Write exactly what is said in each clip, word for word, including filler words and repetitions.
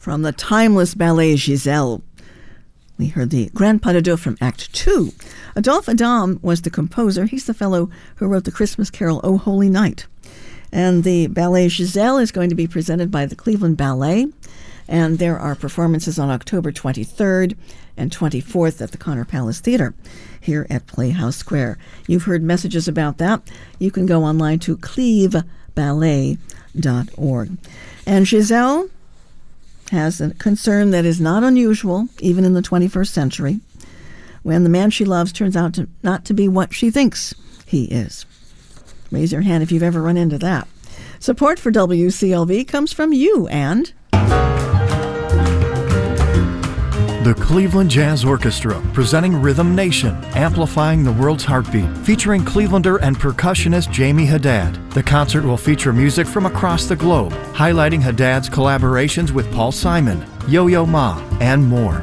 from the timeless ballet Giselle. We heard the Grand Pas de Deux from Act Two. Adolphe Adam was the composer. He's the fellow who wrote the Christmas carol, O Holy Night. And the ballet Giselle is going to be presented by the Cleveland Ballet. And there are performances on October twenty-third and twenty-fourth at the Connor Palace Theater here at Playhouse Square. You've heard messages about that. You can go online to cleve ballet dot org. And Giselle has a concern that is not unusual, even in the twenty-first century, when the man she loves turns out to not to be what she thinks he is. Raise your hand if you've ever run into that. Support for W C L V comes from you and the Cleveland Jazz Orchestra, presenting Rhythm Nation, amplifying the world's heartbeat, featuring Clevelander and percussionist Jamie Haddad. The concert will feature music from across the globe, highlighting Haddad's collaborations with Paul Simon, Yo-Yo Ma, and more.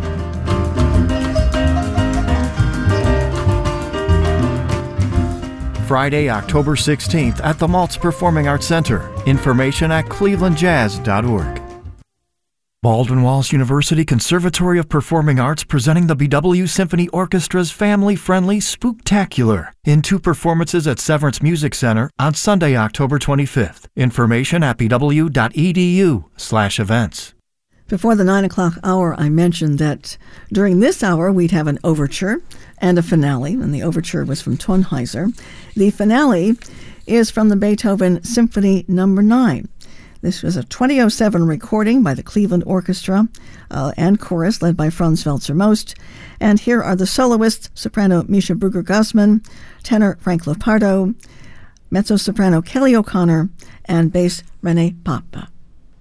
Friday, October sixteenth at the Maltz Performing Arts Center. Information at cleveland jazz dot org. Baldwin Wallace University Conservatory of Performing Arts presenting the B W Symphony Orchestra's family-friendly Spooktacular in two performances at Severance Music Center on Sunday, October twenty-fifth. Information at b w dot e d u slash events. Before the nine o'clock hour, I mentioned that during this hour we'd have an overture and a finale, and the overture was from Tannhäuser. The finale is from the Beethoven Symphony Number nine. This was a twenty oh seven recording by the Cleveland Orchestra uh, and chorus led by Franz Welser-Most. And here are the soloists, soprano Misha Brugger-Gossman, tenor Frank Lopardo, mezzo-soprano Kelly O'Connor, and bass Renee Papa.